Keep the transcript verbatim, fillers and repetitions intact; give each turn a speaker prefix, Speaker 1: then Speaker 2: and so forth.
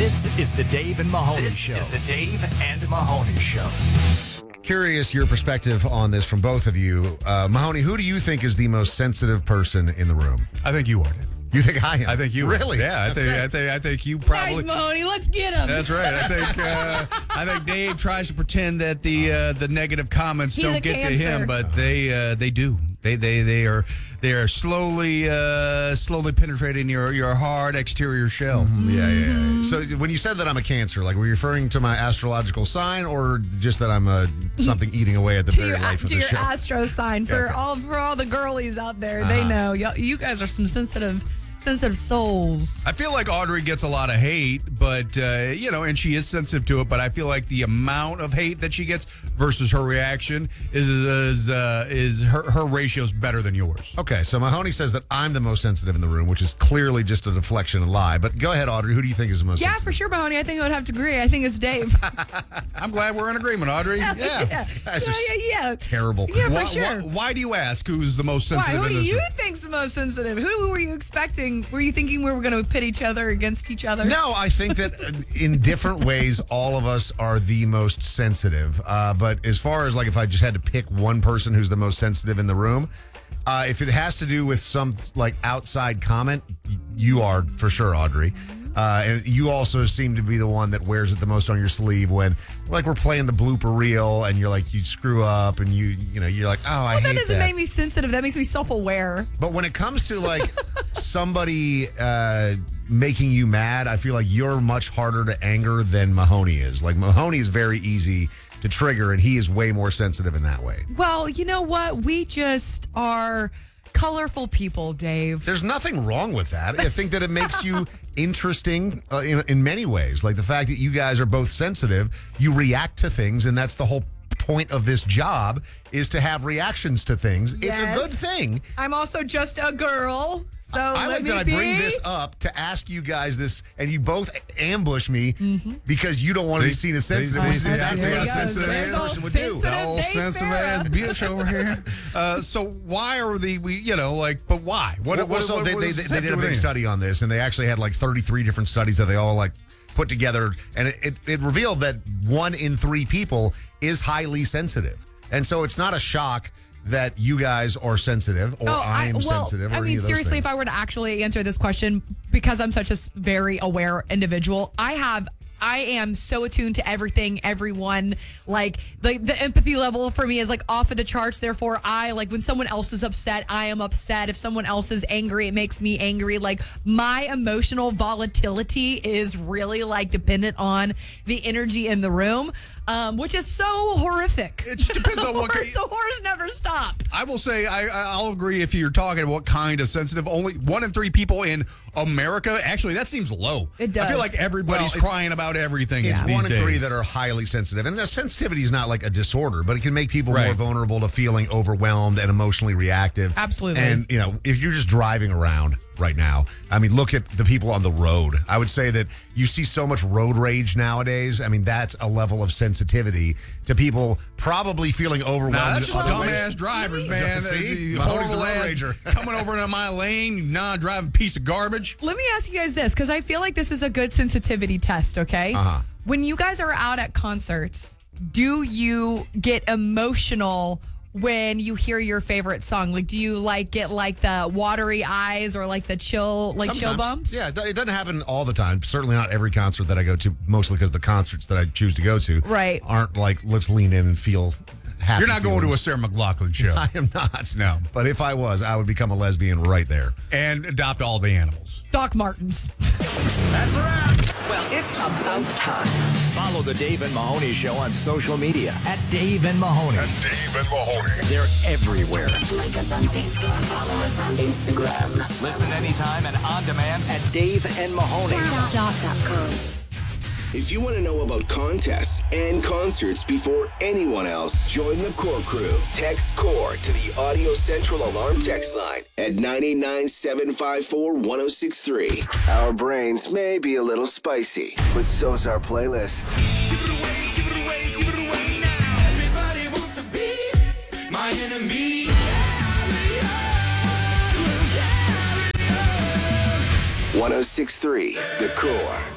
Speaker 1: This is the Dave and Mahoney
Speaker 2: this
Speaker 1: Show.
Speaker 2: This is the Dave and Mahoney Show.
Speaker 3: Curious your perspective on this from both of you. Uh, Mahoney, who do you think is the most sensitive person in the room?
Speaker 4: I think you are, Dave.
Speaker 3: You think I am?
Speaker 4: I think you
Speaker 3: really?
Speaker 4: Are. Yeah, I think
Speaker 3: Okay.
Speaker 4: I think I think you probably.
Speaker 5: Guys, Mahoney, let's get him.
Speaker 4: That's right. I think uh, I think Dave tries to pretend that the uh, the negative comments
Speaker 5: He's
Speaker 4: don't
Speaker 5: a
Speaker 4: get
Speaker 5: cancer.
Speaker 4: to him, but they uh, they do. They they they are they are slowly uh, slowly penetrating your your hard exterior shell.
Speaker 3: Mm-hmm. Yeah, yeah, yeah. So when you said that I'm a Cancer, like were you referring to my astrological sign, or just that I'm a something eating away at the
Speaker 5: to
Speaker 3: very
Speaker 5: your,
Speaker 3: life of
Speaker 5: to
Speaker 3: the
Speaker 5: your
Speaker 3: show?
Speaker 5: astro sign for
Speaker 3: Okay.
Speaker 5: all for all the girlies out there.
Speaker 3: Uh-huh.
Speaker 5: They know you, you guys are some sensitive sensitive souls.
Speaker 4: I feel like Audrey gets a lot of hate, but, uh, you know, and she is sensitive to it, but I feel like the amount of hate that she gets versus her reaction is is, uh, is her, her ratio's better than yours.
Speaker 3: Okay, so Mahoney says that I'm the most sensitive in the room, which is clearly just a deflection and lie. But go ahead, Audrey. Who do you think is the most
Speaker 5: Yeah,
Speaker 3: sensitive?
Speaker 5: for sure, Mahoney. I think I would have to agree. I think it's Dave.
Speaker 4: I'm glad we're in agreement, Audrey.
Speaker 5: yeah,
Speaker 4: Yeah.
Speaker 5: yeah,
Speaker 3: Guys
Speaker 5: yeah,
Speaker 3: are
Speaker 5: yeah, yeah.
Speaker 3: Terrible.
Speaker 5: Yeah, for
Speaker 4: Why,
Speaker 5: sure.
Speaker 4: why, why do you ask who's the most
Speaker 5: Why?
Speaker 4: sensitive
Speaker 5: Who
Speaker 4: in
Speaker 5: do
Speaker 4: this
Speaker 5: you
Speaker 4: room?
Speaker 5: think's the most sensitive? Who, who were you expecting? Were you thinking we were going to pit each other against each other?
Speaker 3: No, I think that uh, in different ways, all of us are the most sensitive. Uh, but as far as like if I just had to pick one person who's the most sensitive in the room, uh, if it has to do with some like outside comment, y- you are for sure, Audrey. Uh, and you also seem to be the one that wears it the most on your sleeve when, like, we're playing the blooper reel and you're like, you screw up and you, you know, you're like, oh, I
Speaker 5: Well,
Speaker 3: hate
Speaker 5: that doesn't
Speaker 3: that.
Speaker 5: make me sensitive. That makes me self-aware.
Speaker 3: But when it comes to like somebody uh, making you mad, I feel like you're much harder to anger than Mahoney is. Like Mahoney is very easy to trigger, and he is way more sensitive in that way.
Speaker 5: Well, you know what? We just are colorful people, Dave.
Speaker 3: There's nothing wrong with that. I think that it makes you interesting uh, in, in many ways. Like the fact that you guys are both sensitive, you react to things, and that's the whole point of this job is to have reactions to things. It's a
Speaker 5: Yes.
Speaker 3: good thing.
Speaker 5: I'm also just a girl. So
Speaker 3: I
Speaker 5: let
Speaker 3: like
Speaker 5: me
Speaker 3: that I
Speaker 5: be.
Speaker 3: bring this up to ask you guys this, and you both ambush me
Speaker 5: Mm-hmm.
Speaker 3: because you don't want to be
Speaker 4: See?
Speaker 3: seen as sensitive,
Speaker 4: See,
Speaker 3: which is
Speaker 4: see,
Speaker 3: exactly
Speaker 4: see,
Speaker 3: what a
Speaker 4: see,
Speaker 3: sensitive
Speaker 5: There's all
Speaker 3: person would do.
Speaker 5: sensitive
Speaker 4: The old
Speaker 5: Dave
Speaker 4: sensitive
Speaker 5: Farah.
Speaker 4: and bitch over here. Uh, so why are the we you know like but why? What?
Speaker 3: Well,
Speaker 4: what,
Speaker 3: so
Speaker 4: what,
Speaker 3: they,
Speaker 4: what
Speaker 3: they,
Speaker 4: is
Speaker 3: they,
Speaker 4: the
Speaker 3: they did a big
Speaker 4: thing?
Speaker 3: study on this, and they actually had like thirty-three different studies that they all like put together, and it, it, it revealed that one in three people is highly sensitive. And so it's not a shock that you guys are sensitive or
Speaker 5: Oh,
Speaker 3: I'm
Speaker 5: well,
Speaker 3: sensitive. Or
Speaker 5: I
Speaker 3: any
Speaker 5: mean,
Speaker 3: of those
Speaker 5: seriously,
Speaker 3: things.
Speaker 5: if I were to actually answer this question, because I'm such a s- very aware individual, I have. I am so attuned to everything, everyone. Like the the empathy level for me is like off of the charts. Therefore, I like when someone else is upset, I am upset. If someone else is angry, it makes me angry. Like my emotional volatility is really like dependent on the energy in the room, um, which is so horrific.
Speaker 4: It just depends
Speaker 5: the
Speaker 4: on what
Speaker 5: horrors,
Speaker 4: kind-
Speaker 5: the horrors never stop.
Speaker 4: I will say I, I'll agree if you're talking about what kind of sensitive. Only one in three people in America. Actually, that seems low.
Speaker 5: It does.
Speaker 4: I feel like everybody's
Speaker 3: Well, it's-
Speaker 4: crying about everything.
Speaker 3: It's
Speaker 4: these
Speaker 3: one in three
Speaker 4: days.
Speaker 3: that are highly sensitive. And the sensitivity is not like a disorder, but it can make people
Speaker 4: Right.
Speaker 3: more vulnerable to feeling overwhelmed and emotionally reactive.
Speaker 5: Absolutely.
Speaker 3: And, you know, if you're just driving around right now, I mean, look at the people on the road. I would say that you see so much road rage nowadays. I mean, that's a level of sensitivity to people probably feeling overwhelmed.
Speaker 4: Nah, that's just
Speaker 3: in other ways.
Speaker 4: dumbass drivers, man.
Speaker 3: See?
Speaker 4: That's
Speaker 3: Mahoney's the
Speaker 4: horrible
Speaker 3: road
Speaker 4: ass
Speaker 3: rager.
Speaker 4: coming over into my lane, non-driving piece of garbage.
Speaker 5: Let me ask you guys this, because I feel like this is a good sensitivity test, okay?
Speaker 3: Uh-huh.
Speaker 5: When you guys are out at concerts, do you get emotional when you hear your favorite song? Like, do you like get like the watery eyes or like the chill, like chill
Speaker 3: Sometimes.
Speaker 5: bumps?
Speaker 3: Yeah, it do- it doesn't happen all the time. Certainly not every concert that I go to, mostly because the concerts that I choose to go to
Speaker 5: Right.
Speaker 3: aren't like, let's lean in and feel happy.
Speaker 4: You're not going to a
Speaker 3: feelings.
Speaker 4: Sarah McLachlan show
Speaker 3: I am not.
Speaker 4: No.
Speaker 3: But if I was, I would become a lesbian right there.
Speaker 4: and adopt all the animals.
Speaker 5: Doc Martens.
Speaker 2: That's a wrap. Well, it's about time. Follow the Dave and Mahoney Show on social media at Dave and Mahoney.
Speaker 6: Dave and Mahoney.
Speaker 2: They're everywhere.
Speaker 7: Like us on Facebook, follow us on Instagram.
Speaker 2: Listen anytime and on demand at Dave and Mahoney.
Speaker 7: dot com.
Speaker 8: If you want to know about contests and concerts before anyone else, join the Core Crew. Text CORE to the Audio Central Alarm text line at nine eight nine, seven five four, one oh six three. Our brains may be a little spicy, but so's our playlist.
Speaker 9: Give it away, give it away, give it away now. Everybody wants to be my enemy.
Speaker 8: one oh six three, The Core.